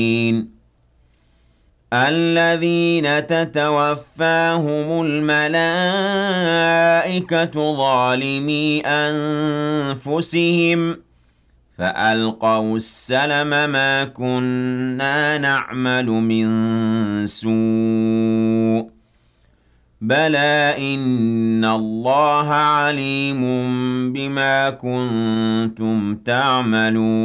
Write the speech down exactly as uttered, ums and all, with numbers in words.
الَّذِينَ تَتَوَفَّاهُمُ الْمَلَائِكَةُ ظَالِمِي أَنفُسِهِمْ فَأَلْقَوُا السَّلَمَ مَا كُنَّا نَعْمَلُ مِن سُوءٍ بَلَىٰ إِنَّ اللَّهَ عَلِيمٌ بِمَا كُنتُمْ تَعْمَلُونَ